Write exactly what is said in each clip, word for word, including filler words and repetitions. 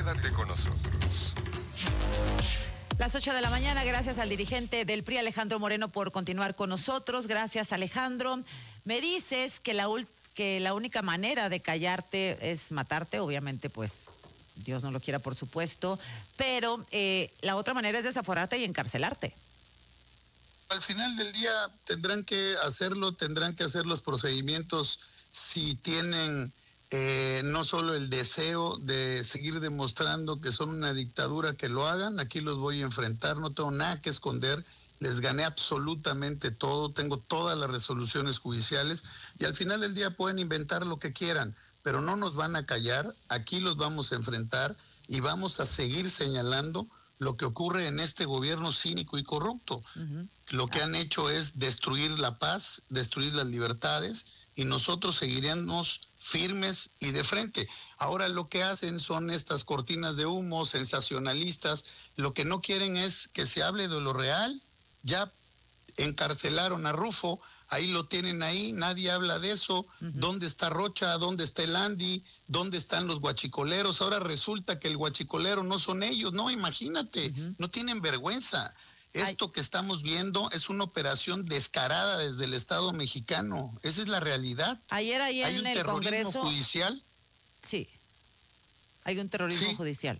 Quédate con nosotros. Las ocho de la mañana, gracias al dirigente del P R I, Alejandro Moreno, por continuar con nosotros. Gracias, Alejandro. Me dices que la, que la única manera de callarte es matarte, obviamente, pues Dios no lo quiera, por supuesto, pero eh, la otra manera es desaforarte y encarcelarte. Al final del día tendrán que hacerlo, tendrán que hacer los procedimientos si tienen eh, no solo el deseo de seguir demostrando que son una dictadura, que lo hagan. Aquí los voy a enfrentar, no tengo nada que esconder, les gané absolutamente todo, tengo todas las resoluciones judiciales y al final del día pueden inventar lo que quieran, pero no nos van a callar. Aquí los vamos a enfrentar y vamos a seguir señalando lo que ocurre en este gobierno cínico y corrupto. Uh-huh. Lo que han hecho es destruir la paz, destruir las libertades, y nosotros seguiremos firmes y de frente. Ahora lo que hacen son estas cortinas de humo sensacionalistas. Lo que no quieren es que se hable de lo real. Ya encarcelaron a Rufo, ahí lo tienen ahí, nadie habla de eso. Uh-huh. ¿Dónde está Rocha? ¿Dónde está el Andy? ¿Dónde están los guachicoleros? Ahora resulta que el guachicolero no son ellos. No, imagínate, uh-huh. No tienen vergüenza. Esto Ay. que estamos viendo es una operación descarada desde el Estado mexicano. Esa es la realidad. Ayer ahí en ¿Hay un el terrorismo Congreso judicial? Sí, hay un terrorismo sí. judicial.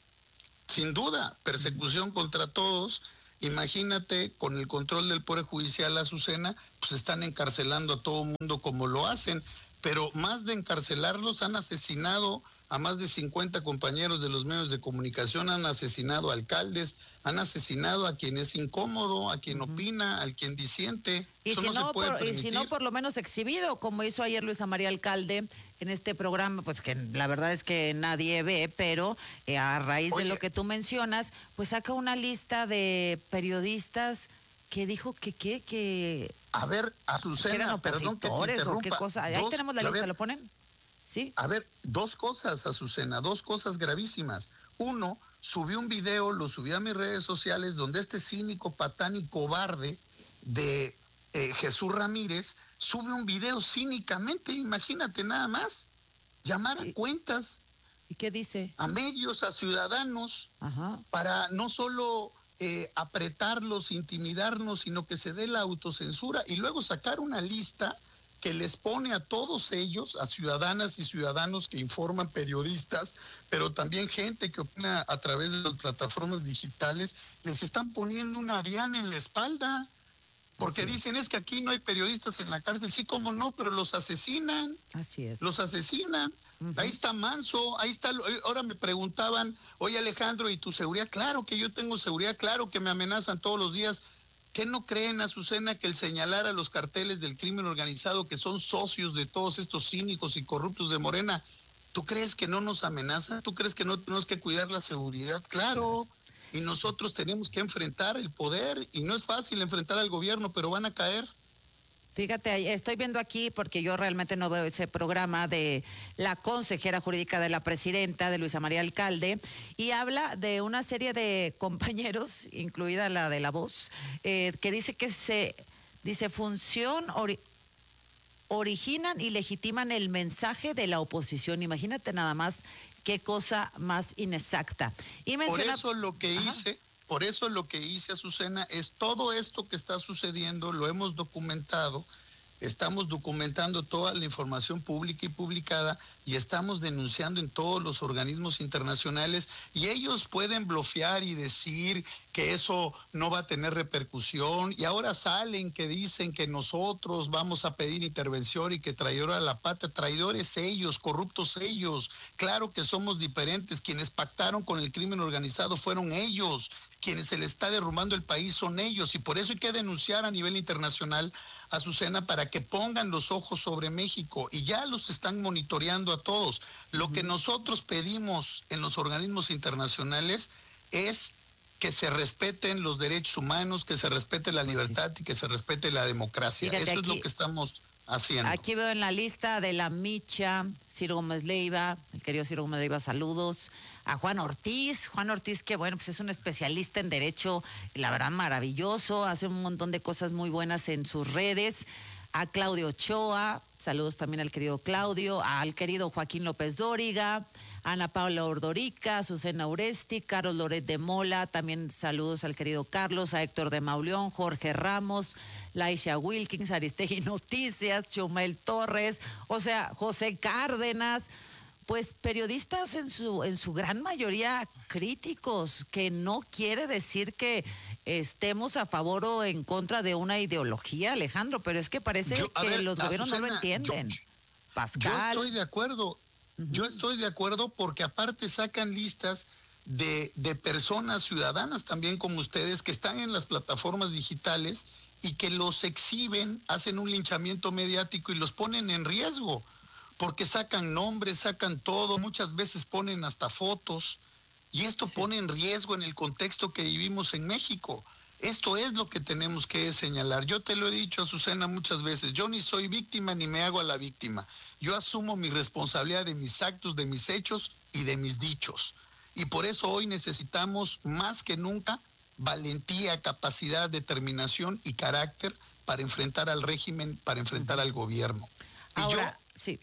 Sin duda, persecución uh-huh. contra todos. Imagínate, con el control del Poder Judicial, Azucena, pues están encarcelando a todo mundo como lo hacen, pero más de encarcelarlos, han asesinado a más de cincuenta compañeros de los medios de comunicación, han asesinado a alcaldes, han asesinado a quien es incómodo, a quien uh-huh. opina, al quien disiente. Y Eso si no, no se puede por, permitir. Y si no, por lo menos exhibido, como hizo ayer Luisa María Alcalde en este programa, pues que la verdad es que nadie ve, pero eh, a raíz Oye, de lo que tú mencionas, pues saca una lista de periodistas que dijo que qué, que... A ver, Azucena, perdón que te interrumpa. ¿O qué cosa? Ahí dos, tenemos la lista, ver, ¿lo ponen? Sí. A ver, dos cosas, Azucena, dos cosas gravísimas. Uno, subió un video, lo subió a mis redes sociales, donde este cínico, patán y cobarde de eh, Jesús Ramírez sube un video cínicamente, imagínate nada más, llamar a cuentas. ¿Y qué dice? A medios, a ciudadanos, Ajá. para no solo eh, apretarlos, intimidarnos, sino que se dé la autocensura y luego sacar una lista que les pone a todos ellos, a ciudadanas y ciudadanos que informan, periodistas, pero también gente que opina a través de las plataformas digitales, les están poniendo una diana en la espalda, porque sí. dicen, es que aquí no hay periodistas en la cárcel. Sí, cómo no, pero los asesinan. Así es. Los asesinan. Uh-huh. Ahí está Manso, ahí está. Ahora me preguntaban, oye Alejandro, ¿y tu seguridad? Claro que yo tengo seguridad, claro que me amenazan todos los días. ¿Qué no creen, Azucena, que el señalar a los carteles del crimen organizado, que son socios de todos estos cínicos y corruptos de Morena, ¿tú crees que no nos amenazan? ¿Tú crees que no tenemos que cuidar la seguridad? Claro, y nosotros tenemos que enfrentar el poder, y no es fácil enfrentar al gobierno, pero van a caer. Fíjate, estoy viendo aquí, porque yo realmente no veo ese programa de la consejera jurídica de la presidenta, de Luisa María Alcalde, y habla de una serie de compañeros, incluida la de La Voz, eh, que dice que se, dice, función, ori, originan y legitiman el mensaje de la oposición. Imagínate nada más qué cosa más inexacta. Y menciona, por eso lo que Ajá. hice... Por eso lo que hice, Azucena, es todo esto que está sucediendo, lo hemos documentado, estamos documentando toda la información pública y publicada y estamos denunciando en todos los organismos internacionales, y ellos pueden blofear y decir que eso no va a tener repercusión, y ahora salen que dicen que nosotros vamos a pedir intervención y que traidor a la patria. Traidores ellos, corruptos ellos. Claro que somos diferentes. Quienes pactaron con el crimen organizado fueron ellos. Quienes se le está derrumbando el país son ellos, y por eso hay que denunciar a nivel internacional, Azucena, para que pongan los ojos sobre México, y ya los están monitoreando a todos. Lo que nosotros pedimos en los organismos internacionales es que se respeten los derechos humanos, que se respete la libertad y que se respete la democracia. Fíjate, eso aquí, es lo que estamos haciendo. Aquí veo en la lista de la Micha, Ciro Gómez Leiva, el querido Ciro Gómez Leiva, saludos. A Juan Ortiz, Juan Ortiz, que bueno, pues es un especialista en derecho, la verdad maravilloso, hace un montón de cosas muy buenas en sus redes. A Claudio Ochoa, saludos también al querido Claudio, al querido Joaquín López Dóriga, Ana Paula Ordorica, Azucena Uresti, Carlos Loret de Mola, también saludos al querido Carlos, a Héctor de Mauleón, Jorge Ramos, Laisha Wilkins, Aristegui Noticias, Chumel Torres, o sea, José Cárdenas, pues periodistas en su en su gran mayoría críticos, que no quiere decir que estemos a favor o en contra de una ideología, Alejandro, pero es que parece yo, que ver, los gobiernos Azucena, no lo entienden. Yo, Pascal. Yo estoy de acuerdo, uh-huh. yo estoy de acuerdo porque aparte sacan listas de, de personas ciudadanas también como ustedes que están en las plataformas digitales y que los exhiben, hacen un linchamiento mediático y los ponen en riesgo. Porque sacan nombres, sacan todo, muchas veces ponen hasta fotos, y esto sí. pone en riesgo en el contexto que vivimos en México. Esto es lo que tenemos que señalar. Yo te lo he dicho, Azucena, muchas veces, yo ni soy víctima ni me hago a la víctima. Yo asumo mi responsabilidad de mis actos, de mis hechos y de mis dichos. Y por eso hoy necesitamos más que nunca valentía, capacidad, determinación y carácter para enfrentar al régimen, para enfrentar al gobierno. Y Ahora, yo, sí.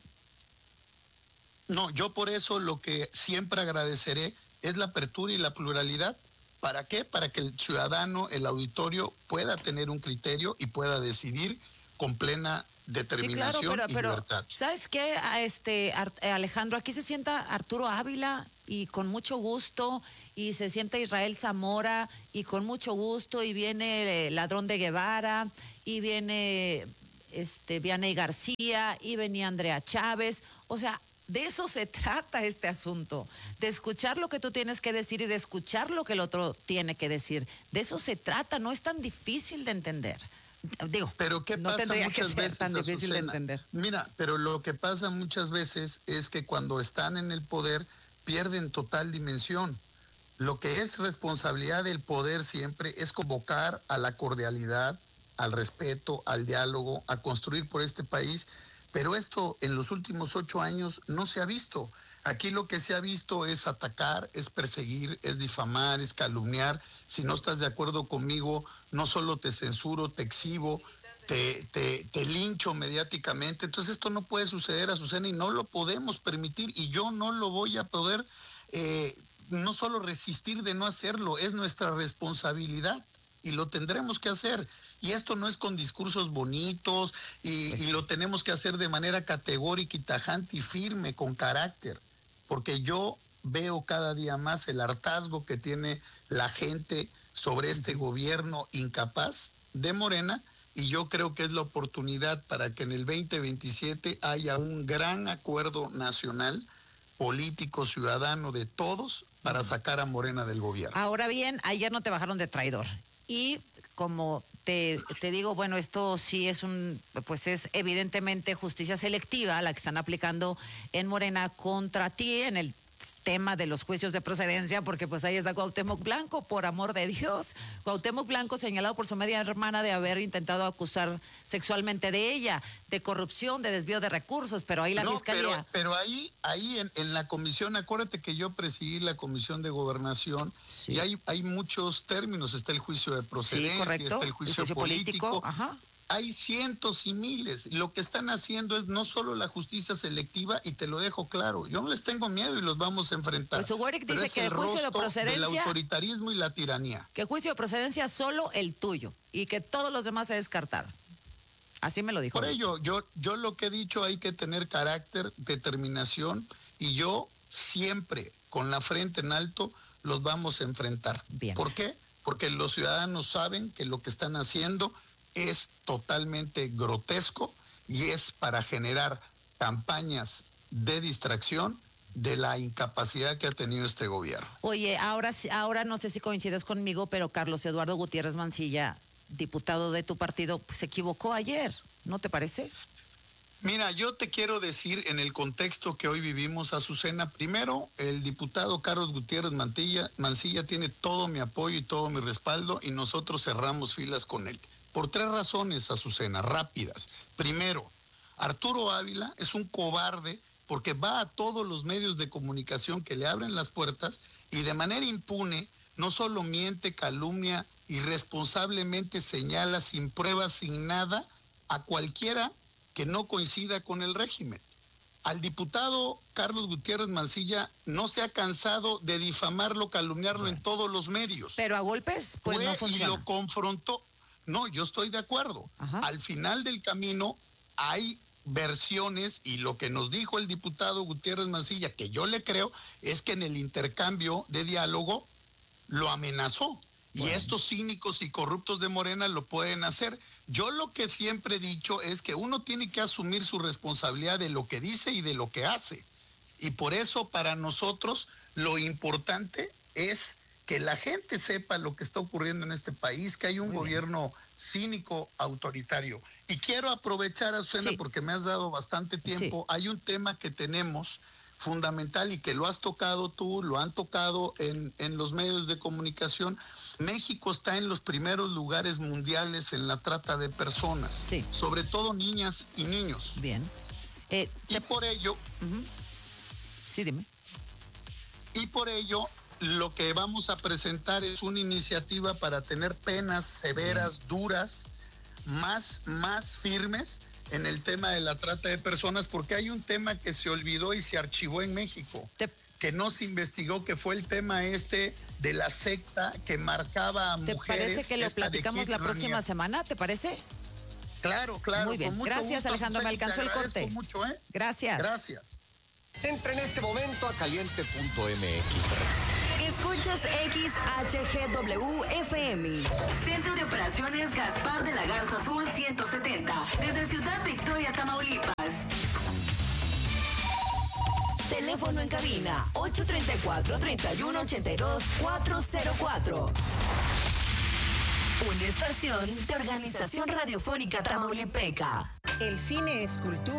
No, yo por eso lo que siempre agradeceré es la apertura y la pluralidad. ¿Para qué? Para que el ciudadano, el auditorio, pueda tener un criterio y pueda decidir con plena determinación sí, claro, pero, y pero, libertad. ¿Sabes qué, este, Alejandro? Aquí se sienta Arturo Ávila y con mucho gusto, y se sienta Israel Zamora y con mucho gusto, y viene Ladrón de Guevara, y viene este, Vianey García, y venía Andrea Chávez, o sea, de eso se trata este asunto, de escuchar lo que tú tienes que decir y de escuchar lo que el otro tiene que decir. De eso se trata, no es tan difícil de entender. Digo, pero ¿qué no pasa tendría muchas que ser veces, tan difícil Azucena? de entender. Mira, pero lo que pasa muchas veces es que cuando están en el poder pierden total dimensión. Lo que es responsabilidad del poder siempre es convocar a la cordialidad, al respeto, al diálogo, a construir por este país. Pero esto en los últimos ocho años no se ha visto. Aquí lo que se ha visto es atacar, es perseguir, es difamar, es calumniar. Si no estás de acuerdo conmigo, no solo te censuro, te exhibo, te, te, te lincho mediáticamente. Entonces esto no puede suceder, Azucena, y no lo podemos permitir. Y yo no lo voy a poder, eh, no solo resistir de no hacerlo, es nuestra responsabilidad y lo tendremos que hacer. Y esto no es con discursos bonitos y, y lo tenemos que hacer de manera categórica y tajante y firme, con carácter, porque yo veo cada día más el hartazgo que tiene la gente sobre este gobierno incapaz de Morena, y yo creo que es la oportunidad para que en el veinte veintisiete haya un gran acuerdo nacional, político, ciudadano, de todos, para sacar a Morena del gobierno. Ahora bien, ayer no te bajaron de traidor. Y como te, te digo, bueno, esto sí es un, pues es evidentemente justicia selectiva la que están aplicando en Morena contra ti en el tema de los juicios de procedencia, porque pues ahí está Cuauhtémoc Blanco, por amor de Dios. Cuauhtémoc Blanco señalado por su media hermana de haber intentado acusar sexualmente de ella, de corrupción, de desvío de recursos, pero ahí la no, fiscalía... Pero, pero ahí, ahí en, en la comisión, acuérdate que yo presidí la comisión de gobernación, sí. y hay, hay muchos términos, está el juicio de procedencia, sí, correcto. está el juicio, el juicio político, político. Ajá. Hay cientos y miles. Lo que están haciendo es no solo la justicia selectiva, y te lo dejo claro, yo no les tengo miedo y los vamos a enfrentar. Pues Uguaric dice que el juicio de procedencia... del autoritarismo y la tiranía. Que juicio de procedencia solo el tuyo y que todos los demás se descartaron. Así me lo dijo. Por ello, yo, yo lo que he dicho, hay que tener carácter, determinación, y yo siempre, con la frente en alto, los vamos a enfrentar. Bien. ¿Por qué? Porque los ciudadanos saben que lo que están haciendo es totalmente grotesco y es para generar campañas de distracción de la incapacidad que ha tenido este gobierno. Oye, ahora, ahora no sé si coincides conmigo, pero Carlos Eduardo Gutiérrez Mancilla, diputado de tu partido, pues, se equivocó ayer, ¿no te parece? Mira, yo te quiero decir en el contexto que hoy vivimos, Azucena, primero, el diputado Carlos Gutiérrez Mancilla, Mancilla tiene todo mi apoyo y todo mi respaldo, y nosotros cerramos filas con él. Por tres razones, Azucena, rápidas. Primero, Arturo Ávila es un cobarde porque va a todos los medios de comunicación que le abren las puertas y de manera impune no solo miente, calumnia, irresponsablemente señala sin pruebas, sin nada, a cualquiera que no coincida con el régimen. al diputado Carlos Gutiérrez Mancilla no se ha cansado de difamarlo, calumniarlo bueno. en todos los medios. Pero a golpes, pues Fue no funciona. Y lo confrontó. No, yo estoy de acuerdo. Ajá. Al final del camino hay versiones, y lo que nos dijo el diputado Gutiérrez Mancilla, que yo le creo, es que en el intercambio de diálogo lo amenazó. Bueno. Y estos cínicos y corruptos de Morena lo pueden hacer. Yo lo que siempre he dicho es que uno tiene que asumir su responsabilidad de lo que dice y de lo que hace. Y por eso para nosotros lo importante es que la gente sepa lo que está ocurriendo en este país, que hay un Muy gobierno bien. cínico, autoritario. Y quiero aprovechar, Azucena, sí. porque me has dado bastante tiempo. Sí. Hay un tema que tenemos fundamental y que lo has tocado tú, lo han tocado en, en los medios de comunicación. México está en los primeros lugares mundiales en la trata de personas, sí. sobre todo niñas y niños. Bien. Eh, y te... por ello... Uh-huh. Sí, dime. Y por ello, lo que vamos a presentar es una iniciativa para tener penas severas, duras, más, más firmes en el tema de la trata de personas, porque hay un tema que se olvidó y se archivó en México, Te... que no se investigó, que fue el tema este de la secta que marcaba a ¿Te mujeres. ¿Te parece que lo platicamos la próxima Ranier. semana? ¿Te parece? Claro, claro. Muy bien. Con mucho Gracias, gusto, Alejandro. Me alcanzó el corte. Mucho, ¿eh? Gracias. Gracias. Entra en este momento a caliente punto m x. Escuchas X H G W F M. Centro de Operaciones Gaspar de la Garza Sur ciento setenta. Desde Ciudad Victoria, Tamaulipas. Teléfono en cabina ocho tres cuatro, tres uno ocho dos, cuatro cero cuatro. Una estación de Organización Radiofónica Tamaulipeca. El cine es cultura.